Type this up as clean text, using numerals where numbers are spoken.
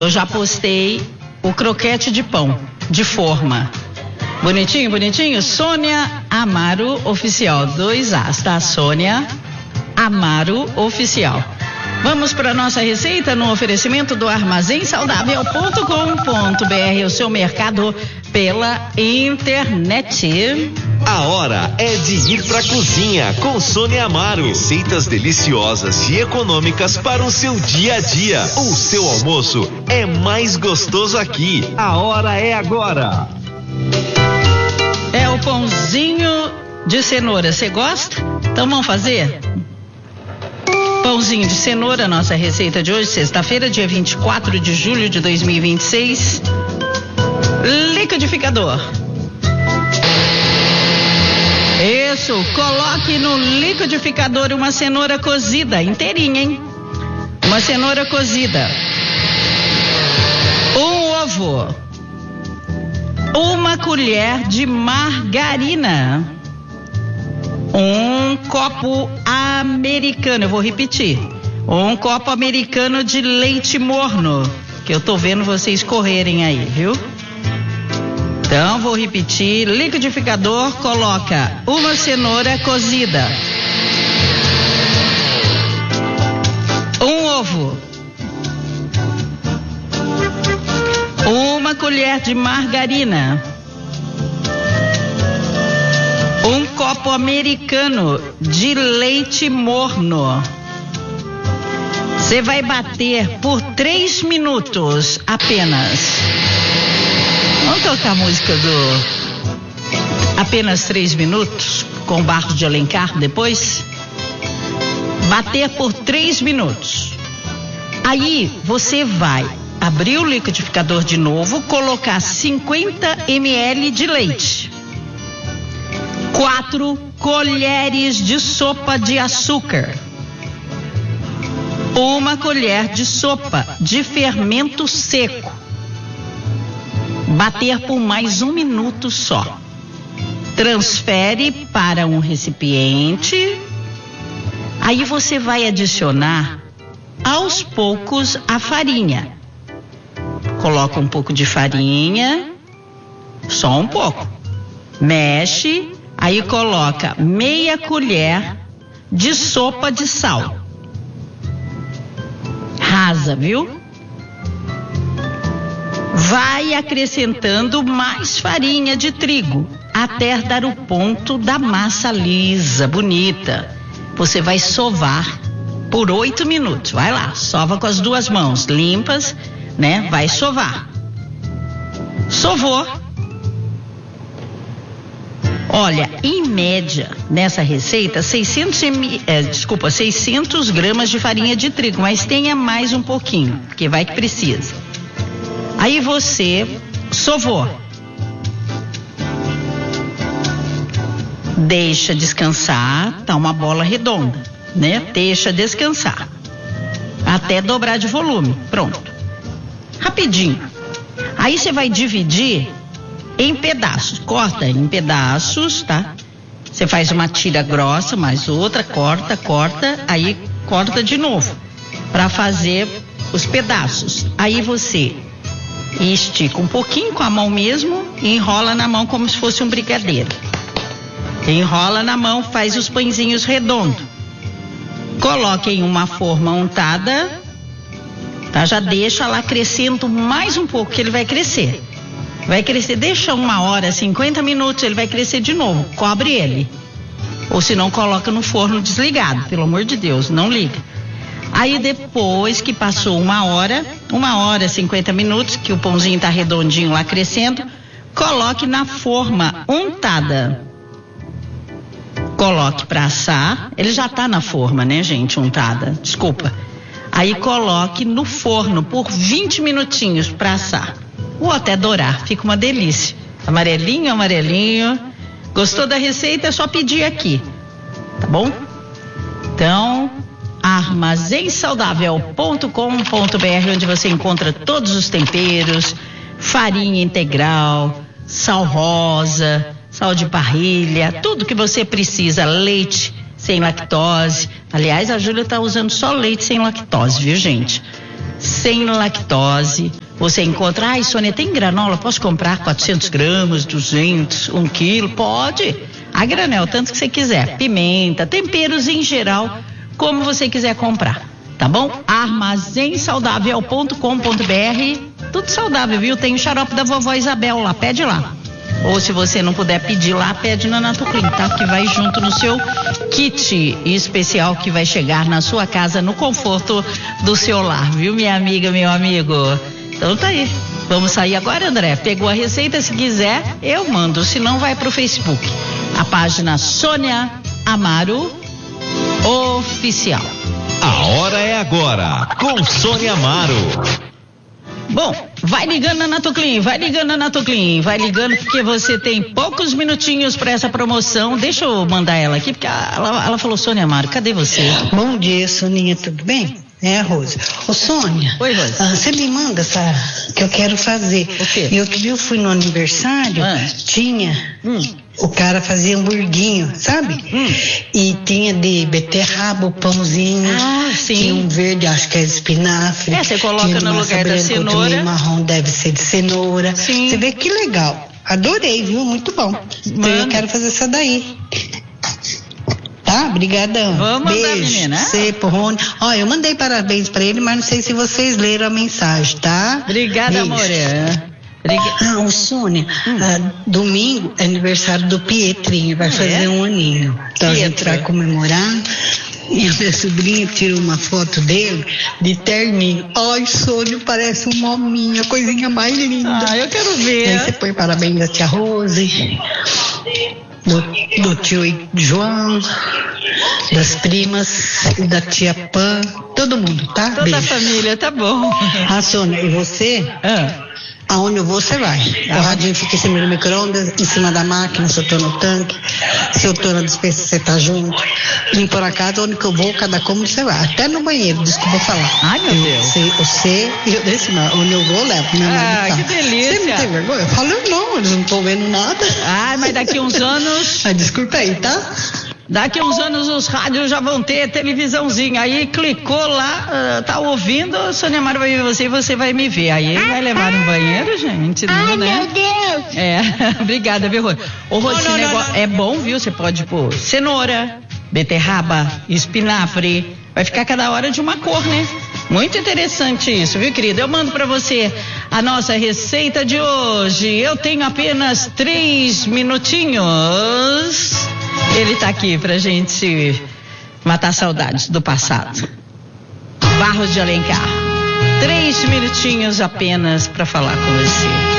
Eu já postei o croquete de pão, de forma. Bonitinho, bonitinho. Sônia Amaro Oficial, 2 As, tá? Sônia Amaro Oficial. Vamos para nossa receita no oferecimento do armazémsaudável.com.br, o seu mercado pela internet. A hora é de ir pra cozinha com Sônia Amaro. Receitas deliciosas e econômicas para o seu dia a dia. O seu almoço é mais gostoso aqui. A hora é agora. É o pãozinho de cenoura. Você gosta? Então vamos fazer? Pãozinho de cenoura, nossa receita de hoje, sexta-feira, dia 24 de julho de 2026. Liquidificador. Isso, coloque no liquidificador uma cenoura cozida, inteirinha, hein? Uma cenoura cozida. Um ovo. Uma colher de margarina. Um copo americano, eu vou repetir. Um copo americano de leite morno, que eu tô vendo vocês correrem aí, viu? Então, vou repetir. Liquidificador, coloca uma cenoura cozida. Um ovo. Uma colher de margarina. Um copo americano de leite morno. Você vai bater por 3 minutos apenas. Vamos tocar a música do Apenas 3 minutos com Barros de Alencar depois? Bater por 3 minutos. Aí você vai abrir o liquidificador de novo, colocar 50 ml de leite. 4 colheres de sopa de açúcar. 1 colher de sopa de fermento seco. Bater por mais 1 minuto só. Transfere para um recipiente. Aí você vai adicionar aos poucos a farinha. Coloca um pouco de farinha, só um pouco. Mexe. Aí coloca meia colher de sopa de sal. Rasa, viu? Vai acrescentando mais farinha de trigo até dar o ponto da massa lisa, bonita. Você vai sovar por 8 minutos. Vai lá, sova com as 2 mãos limpas, né? Vai sovar. Sovou. Olha, em média, nessa receita, 600 gramas de farinha de trigo, mas tenha mais um pouquinho, porque vai que precisa. Aí você sovou. Deixa descansar, tá uma bola redonda, né? Deixa descansar. Até dobrar de volume. Pronto. Rapidinho. Aí você vai dividir em pedaços, corta em pedaços, tá? Você faz uma tira grossa, mais outra, corta, aí corta de novo, para fazer os pedaços. Aí você estica um pouquinho com a mão mesmo e enrola na mão como se fosse um brigadeiro. Enrola na mão, faz os pãezinhos redondos. Coloque em uma forma untada, tá? Já deixa lá crescendo mais um pouco, que ele vai crescer. Vai crescer, deixa 1 hora, 50 minutos, ele vai crescer de novo, cobre ele. Ou se não, coloca no forno desligado, pelo amor de Deus, não liga. Aí depois que passou 1 hora, 50 minutos, que o pãozinho tá redondinho lá crescendo, coloque na forma untada. Coloque para assar, ele já tá na forma, né, gente, untada, desculpa. Aí coloque no forno por 20 minutinhos para assar. Ou até dourar, fica uma delícia. Amarelinho, amarelinho. Gostou da receita? É só pedir aqui, tá bom? Então, armazémsaudável.com.br, onde você encontra todos os temperos, farinha integral, sal rosa, sal de parrilha, tudo que você precisa, leite sem lactose. Aliás, a Júlia tá usando só leite sem lactose, viu, gente? sem lactose. Você encontra, ai Sônia, tem granola, posso comprar 400 gramas, 200, 1 quilo? Pode, a granel, tanto que você quiser, pimenta, temperos em geral, como você quiser comprar, tá bom? armazensaudável.com.br, tudo saudável, viu? Tem o xarope da vovó Isabel lá, pede lá. Ou se você não puder pedir lá, pede na Natoclin, tá? Que vai junto no seu kit especial que vai chegar na sua casa no conforto do seu lar, viu, minha amiga, meu amigo? Então tá aí. Vamos sair agora, André? Pegou a receita? Se quiser, eu mando. Se não, vai pro Facebook. A página Sônia Amaro Oficial. A hora é agora, com Sônia Amaro. Bom, vai ligando na Natoclin, vai ligando porque você tem poucos minutinhos para essa promoção. Deixa eu mandar ela aqui, porque ela falou, Sônia Amaro, cadê você? Bom dia, Soninha, tudo bem? Rosa. Ô, Sônia. Oi, Rosa. Você me manda essa que eu quero fazer. O quê? E outro dia eu fui no aniversário, tinha... O cara fazia hamburguinho, sabe? E tinha de beterraba, o pãozinho. Ah, sim. Tinha um verde, acho que é espinafre. Você coloca tinha no lugar da cenoura. O marrom deve ser de cenoura. Sim. Você vê que legal. Adorei, viu? Muito bom. Então eu quero fazer essa daí. Tá? Brigadão. Vamos mandar, beijo. menina. Você, Rony. Ó, eu mandei parabéns pra ele, mas não sei se vocês leram a mensagem, tá? Obrigada, amor. O Sônia, domingo é aniversário do Pietrinho, vai fazer um aninho. Então a gente vai comemorar. E a minha sobrinha tirou uma foto dele de terninho. Ai, Sônia, parece um mominho, a coisinha mais linda. Ah, eu quero ver. Aí você põe parabéns da tia Rose, do tio João, das primas, da tia Pan, todo mundo, tá? Toda a família, tá bom. Sônia, e você? Aonde eu vou, você vai. O radinho fica em cima do micro-ondas, em cima da máquina, se eu tô no tanque, se eu tô na despensa, você tá junto. Limpar a casa, onde que eu vou, cada cômodo você vai. Até no banheiro, desculpa falar. Ai, meu Deus. Você e eu desse mal. Onde eu vou, eu levo. Que delícia. Você não tem vergonha? Eu falo, não, eles não estão vendo nada. Mas daqui uns anos... desculpa aí, tá? Daqui uns anos os rádios já vão ter televisãozinha. Aí clicou lá, tá ouvindo, a Sônia Amaro vai ver você e você vai me ver. Aí ele vai levar no banheiro, gente. Ai, né? meu Deus! Obrigada, viu, Rô? Ô, Rô, esse negócio é bom, viu? Você pode pôr cenoura, beterraba, espinafre. Vai ficar cada hora de uma cor, né? Muito interessante isso, viu, querida? Eu mando pra você a nossa receita de hoje. Eu tenho apenas 3 minutinhos. Ele tá aqui pra gente matar saudades do passado. Barros de Alencar. 3 minutinhos apenas pra falar com você.